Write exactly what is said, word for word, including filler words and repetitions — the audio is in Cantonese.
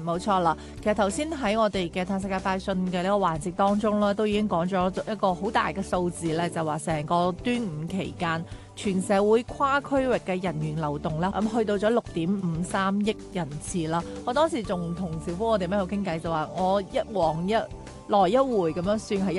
嗯，冇錯啦。其實頭先喺我哋嘅嘆世界快訊嘅呢個環節當中咧，都已經講咗一個好大嘅數字咧，就話成個端午期間全社會跨區域嘅人員流動啦，咁、嗯、去到咗六點五三億人次啦。我當時仲同小夫我哋喺度傾偈，就話我一往一來一回咁樣算係